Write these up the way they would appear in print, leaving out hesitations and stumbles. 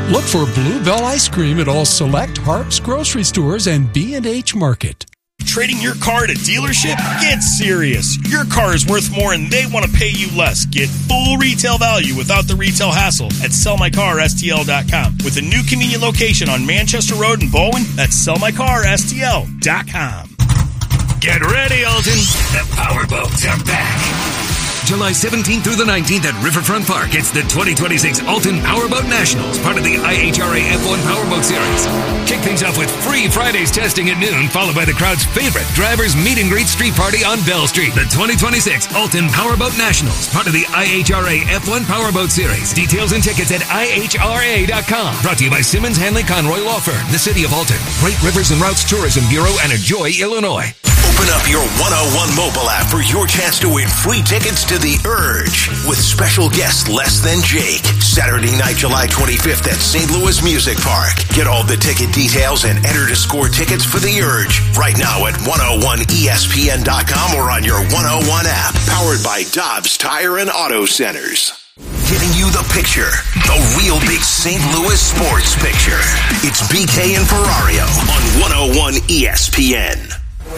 Look for Bluebell Ice Cream at all select Harps grocery stores and B&H Market. Trading your car at a dealership? Get serious. Your car is worth more and they want to pay you less. Get full retail value without the retail hassle at sellmycarstl.com. With a new convenient location on Manchester Road in Bowen, that's sellmycarstl.com. Get ready, Alton. The Powerboats are back. July 17th through the 19th at Riverfront Park. It's the 2026 Alton Powerboat Nationals, part of the IHRA F1 Powerboat Series. Kick things off with free Fridays testing at noon, followed by the crowd's favorite drivers meet and greet street party on Bell Street. The 2026 Alton Powerboat Nationals, part of the IHRA F1 Powerboat Series. Details and tickets at IHRA.com. Brought to you by Simmons Hanley Conroy Law Firm, the City of Alton, Great Rivers and Routes Tourism Bureau, and Enjoy, Illinois. Open up your 101 mobile app for your chance to win free tickets to The Urge with special guest Less Than Jake. Saturday night, July 25th at St. Louis Music Park. Get all the ticket details and enter to score tickets for The Urge right now at 101ESPN.com or on your 101 app. Powered by Dobbs Tire and Auto Centers. Giving you the picture, the real big St. Louis sports picture. It's BK and Ferrario on 101 ESPN.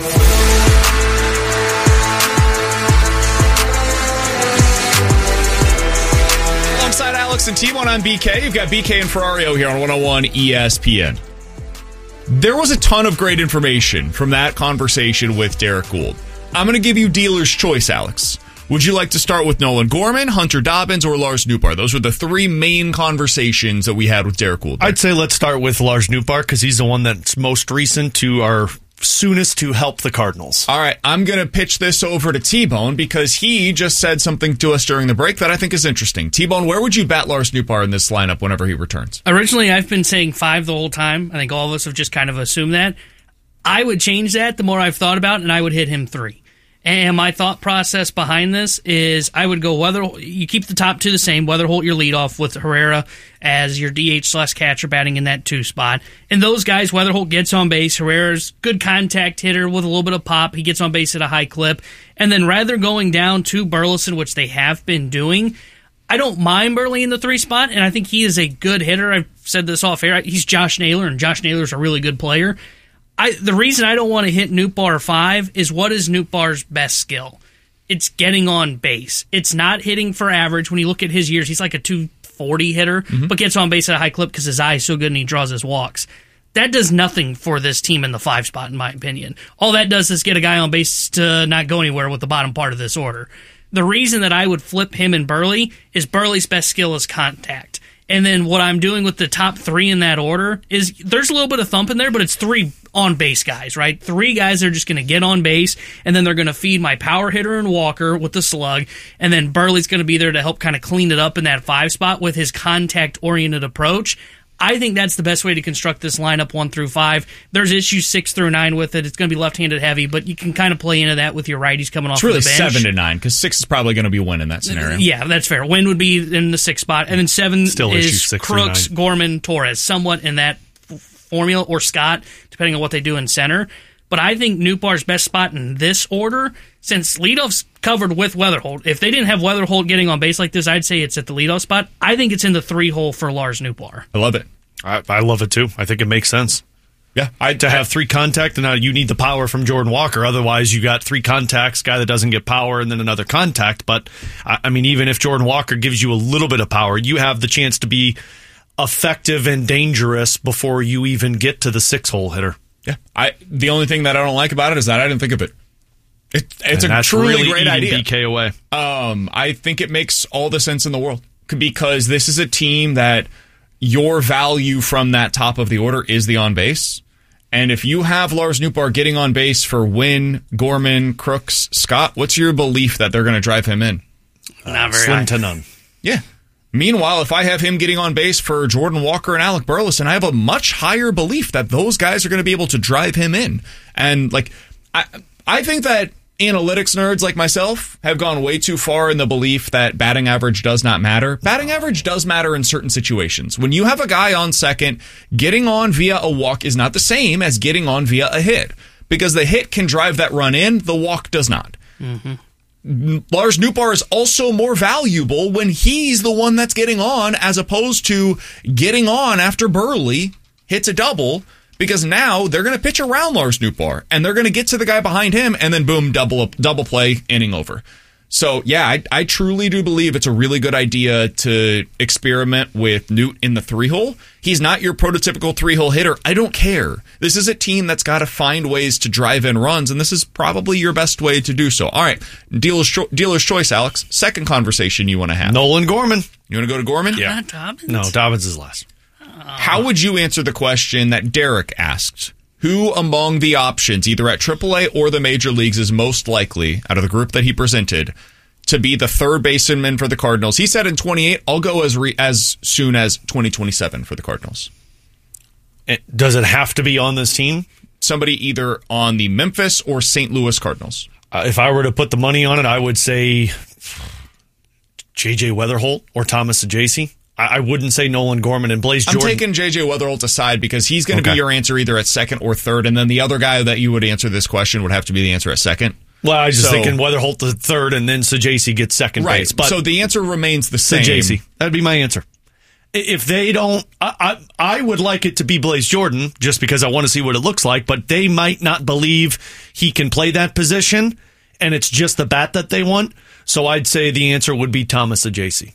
Alongside Alex and T1 on BK, you've got BK and Ferrario here on 101 ESPN. There was a ton of great information from that conversation with Derek Gould. I'm going to give you dealer's choice, Alex. Would you like to start with Nolan Gorman, Hunter Dobbins, or Lars Nootbaar? Those were the three main conversations that we had with Derek Gould. I'd say let's start with Lars Nootbaar because he's the one that's most recent to our soonest to help the Cardinals. All right, I'm going to pitch this over to T-Bone because he just said something to us during the break that I think is interesting. T-Bone, where would you bat Lars Nootbaar in this lineup whenever he returns? Originally, I've been saying 5 the whole time. I think all of us have just kind of assumed that. I would change that the more I've thought about it, and I would hit him 3. And my thought process behind this is I would go Weatherholt. You keep the top 2 the same. Weatherholt your leadoff with Herrera as your DH/catcher batting in that 2 spot. And those guys, Weatherholt gets on base. Herrera's good contact hitter with a little bit of pop. He gets on base at a high clip. And then rather going down to Burleson, which they have been doing, I don't mind Burley in the 3 spot, and I think he is a good hitter. I've said this off air. He's Josh Naylor, and Josh Naylor's a really good player. The reason I don't want to hit Nootbaar 5 is what is Nootbaar's best skill? It's getting on base. It's not hitting for average. When you look at his years, he's like a 240 hitter, but gets on base at a high clip because his eye is so good and he draws his walks. That does nothing for this team in the 5 spot, in my opinion. All that does is get a guy on base to not go anywhere with the bottom part of this order. The reason that I would flip him and Burley is Burley's best skill is contact. And then what I'm doing with the top 3 in that order is there's a little bit of thump in there, but it's 3 on-base guys, right? 3 guys that are just going to get on base, and then they're going to feed my power hitter and Walker with the slug, and then Burley's going to be there to help kind of clean it up in that 5 spot with his contact-oriented approach. I think that's the best way to construct this lineup 1 through 5. There's issues 6 through 9 with it. It's going to be left-handed heavy, but you can kind of play into that with your righties coming off the bench. It's really 7 to 9 because 6 is probably going to be Wynn in that scenario. Yeah, that's fair. Wynn would be in the 6th spot, and then 7 Still is Crooks, Gorman, Torres, somewhat in that formula, or Scott, depending on what they do in center. But I think Nootbaar's best spot in this order, since leadoff's covered with Weatherholt, if they didn't have Weatherholt getting on base like this, I'd say it's at the leadoff spot. I think it's in the 3 hole for Lars Nootbaar. I love it. I love it too. I think it makes sense. Yeah, to have 3 contact, and now you need the power from Jordan Walker. Otherwise, you got 3 contacts, guy that doesn't get power, and then another contact. But I mean, even if Jordan Walker gives you a little bit of power, you have the chance to be effective and dangerous before you even get to the 6-hole hitter. Yeah, the only thing that I don't like about it is that I didn't think of it. It's a truly really great idea. BK away. I think it makes all the sense in the world because this is a team that your value from that top of the order is the on base. And if you have Lars Nootbaar getting on base for Wynn, Gorman, Crooks, Scott, what's your belief that they're going to drive him in? Not very slim high. to none. Yeah. Meanwhile, if I have him getting on base for Jordan Walker and Alec Burleson, I have a much higher belief that those guys are going to be able to drive him in. And I think that analytics nerds like myself have gone way too far in the belief that batting average does not matter. Batting average does matter in certain situations. When you have a guy on second, getting on via a walk is not the same as getting on via a hit. Because the hit can drive that run in, the walk does not. Mm-hmm. Lars Nootbaar is also more valuable when he's the one that's getting on as opposed to getting on after Burley hits a double, because now they're going to pitch around Lars Nootbaar and they're going to get to the guy behind him and then boom, double play, inning over. So, yeah, I truly do believe it's a really good idea to experiment with Newt in the 3-hole. He's not your prototypical 3-hole hitter. I don't care. This is a team that's got to find ways to drive in runs, and this is probably your best way to do so. All right, dealer's choice, Alex. Second conversation you want to have. Nolan Gorman. You want to go to Gorman? Yeah. Not Dobbins? No, Dobbins is last. How would you answer the question that Derek asked? Who among the options, either at AAA or the major leagues, is most likely, out of the group that he presented, to be the third baseman for the Cardinals? He said in 28, I'll go as soon as 2027 for the Cardinals. Does it have to be on this team? Somebody either on the Memphis or St. Louis Cardinals. If I were to put the money on it, I would say J.J. Weatherholt or Thomas Saggese. I wouldn't say Nolan Gorman and Blaze Jordan. I'm taking J.J. Weatherholt aside because he's going to be your answer either at second or third, and then the other guy that you would answer this question would have to be the answer at second. Well, I was just thinking Weatherholt the third, and then Saggese gets second base. But so the answer remains the same. Saggese. That'd be my answer. If they don't, I would like it to be Blaze Jordan just because I want to see what it looks like, but they might not believe he can play that position, and it's just the bat that they want. So I'd say the answer would be Thomas Saggese.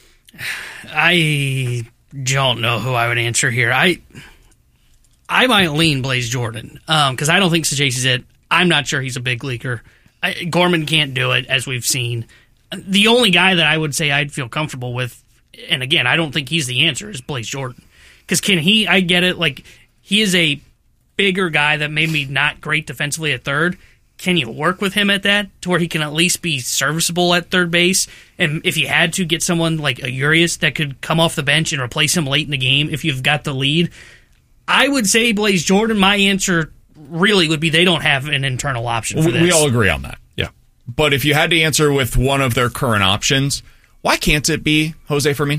I don't know who I would answer here. I might lean Blaze Jordan because I don't think Saggese's it. I'm not sure he's a big leaguer. Gorman can't do it, as we've seen. The only guy that I would say I'd feel comfortable with, and again, I don't think he's the answer, is Blaze Jordan. Because I get it, like, he is a bigger guy that maybe not great defensively at third. Can you work with him at that to where he can at least be serviceable at third base? And if you had to get someone like a Urias that could come off the bench and replace him late in the game if you've got the lead, I would say Blaze Jordan. My answer really would be they don't have an internal option for this. We all agree on that. Yeah. But if you had to answer with one of their current options, why can't it be Jose Fermin?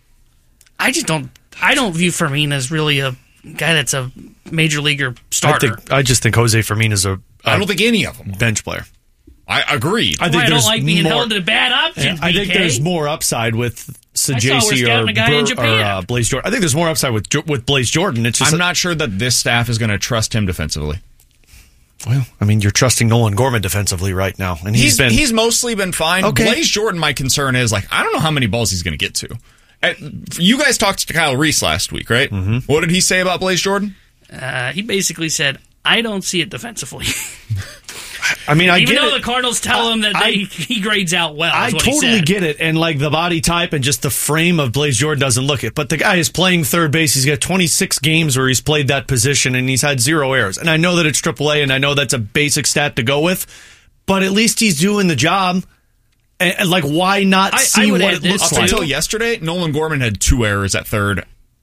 I don't view Fermin as really a guy that's a major leaguer starter. I just think Jose Fermin is I don't think any of them bench player. I agree. I don't like being held to bad options. I think there's more upside with Saggese or Blaze Jordan. I think there's more upside with Blaze Jordan. It's just I'm not sure that this staff is going to trust him defensively. Well, I mean, you're trusting Nolan Gorman defensively right now, and he's mostly been fine. Okay. Blaze Jordan, my concern is I don't know how many balls he's going to get to. You guys talked to Kyle Reese last week, right? Mm-hmm. What did he say about Blaze Jordan? He basically said, I don't see it defensively. I mean, even though the Cardinals tell him that he grades out well. I totally get it, and the body type and just the frame of Blaze Jordan doesn't look it. But the guy is playing third base. He's got 26 games where he's played that position, and he's had 0 errors. And I know that it's AAA, and I know that's a basic stat to go with, but at least he's doing the job. And why not see what it looks like? Until yesterday, Nolan Gorman had 2 errors at third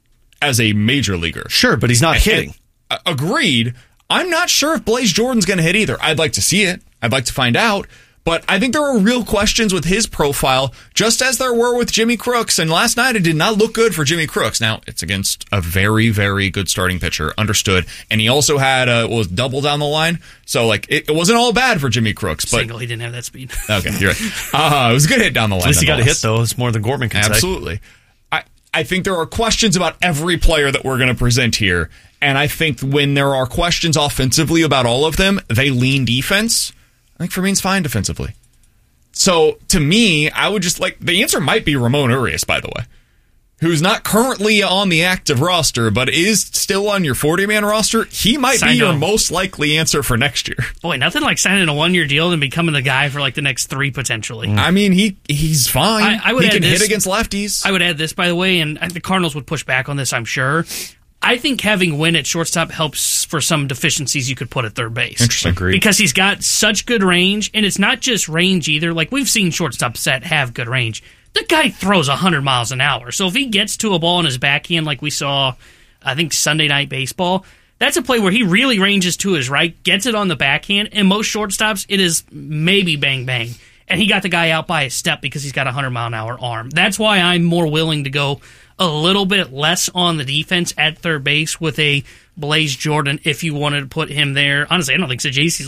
as a major leaguer. Sure, but he's not hitting. Agreed. I'm not sure if Blaze Jordan's going to hit either. I'd like to see it. I'd like to find out. But I think there are real questions with his profile, just as there were with Jimmy Crooks. And last night, it did not look good for Jimmy Crooks. Now, it's against a very, very good starting pitcher. Understood. And he also had was double down the line. So, it wasn't all bad for Jimmy Crooks. But Single, he didn't have that speed. Okay, you're right. It was a good hit down the line. At least he got a hit, though. It's more than Gorman can say. Absolutely. I think there are questions about every player that we're going to present here. And I think when there are questions offensively about all of them, they lean defense. I think Fermin's fine defensively. So, to me, I would just the answer might be Ramon Urias, by the way, who's not currently on the active roster, but is still on your 40-man roster. He might be your most likely answer for next year. Boy, nothing like signing a 1-year deal and becoming the guy for the next 3 potentially. I mean, he's fine. He can hit against lefties. I would add this, by the way, and the Cardinals would push back on this, I'm sure. I think having Wynn at shortstop helps for some deficiencies you could put at third base. Interesting. Agreed. Because he's got such good range, and it's not just range either. We've seen shortstops that have good range. The guy throws 100 miles an hour. So if he gets to a ball in his backhand like we saw, I think, Sunday Night Baseball, that's a play where he really ranges to his right, gets it on the backhand, and most shortstops, it is maybe bang, bang. And he got the guy out by a step because he's got a 100-mile-an-hour arm. That's why I'm more willing to go a little bit less on the defense at third base with a Blaze Jordan if you wanted to put him there. Honestly, I don't think Saggese's looked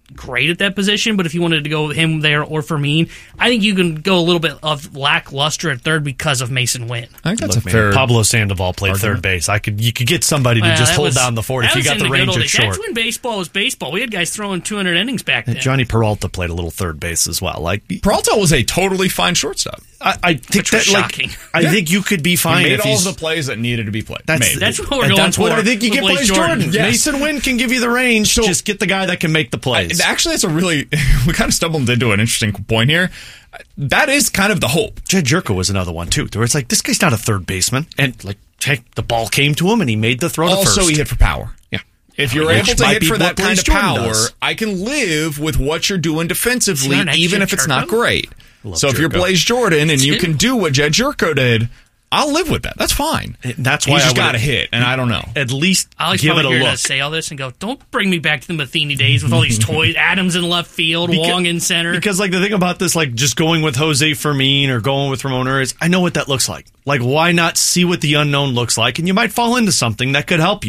great at that position, but if you wanted to go with him there or Fermin, I think you can go a little bit of lackluster at third because of Mason Wynn. I think that's a fair. Pablo Sandoval played third base. You could get somebody to just hold down the fort if you got the range at short. That's when baseball was baseball. We had guys throwing 200 innings back then. Johnny Peralta played a little third base as well. Peralta was a totally fine shortstop. I think that shocking. I think you could be fine. He made if all he's, the plays that needed to be played. That's what we're going that's for. What I think you get Blaze Jordan. Yes. Mason Wynn can give you the range. So, just get the guy that can make the plays. Actually, that's a really we kind of stumbled into an interesting point here. That is kind of the hope. Jed Jerko was another one too, where it's like this guy's not a third baseman, and hey, the ball came to him and he made the throw to first. Also, he hit for power. Yeah. If you're able to hit for that kind of power, I can live with what you're doing defensively, even if it's not great. So if you're Blaze Jordan and you can do what Jed Jerko did, I'll live with that. That's fine. That's why he's just got to hit, and I don't know. At least Alex give it a look. look. Say all this and go, don't bring me back to the Matheny days with all these toys. Adams in left field, Wong in center. Because the thing about this, just going with Jose Fermin or going with Ramon Urias, I know what that looks like. Why not see what the unknown looks like, and you might fall into something that could help you.